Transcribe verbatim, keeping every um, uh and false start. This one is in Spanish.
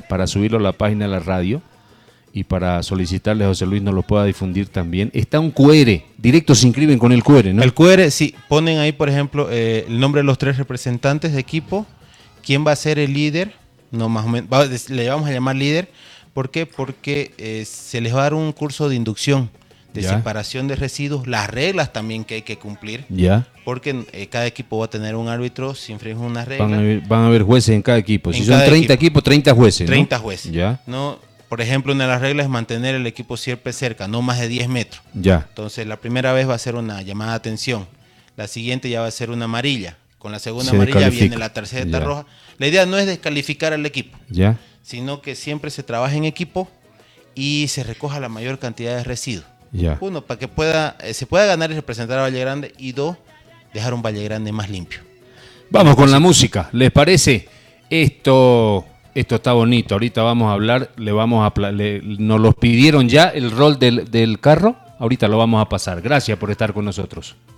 para subirlo a la página de la radio y para solicitarle a José Luis nos lo pueda difundir también. Está un Q R, directo se inscriben con el Q R, ¿no? El Q R, sí, ponen ahí, por ejemplo, eh, el nombre de los tres representantes de equipo, quién va a ser el líder, no más o menos, va, le vamos a llamar líder. ¿Por qué? Porque eh, se les va a dar un curso de inducción, de ya. separación de residuos, las reglas también que hay que cumplir. Ya. Porque eh, cada equipo va a tener un árbitro si infringen una regla. Van a haber, van a haber jueces en cada equipo. Si en son treinta equipo. equipos, treinta jueces. treinta ¿no? jueces. Ya. ¿No? Por ejemplo, una de las reglas es mantener el equipo siempre cerca, no más de diez metros. Ya. Entonces, la primera vez va a ser una llamada de atención. La siguiente ya va a ser una amarilla. Con la segunda Se amarilla descalifica. viene la tercera roja. La idea no es descalificar al equipo, ya. sino que siempre se trabaje en equipo y se recoja la mayor cantidad de residuos. Ya. Uno, para que pueda, eh, se pueda ganar y representar a Valle Grande. Y dos, dejar un Valle Grande más limpio. Vamos con la música, ¿les parece? Esto, esto está bonito. Ahorita vamos a hablar, le vamos a le, nos los pidieron ya el rol del, del carro. Ahorita lo vamos a pasar. Gracias por estar con nosotros.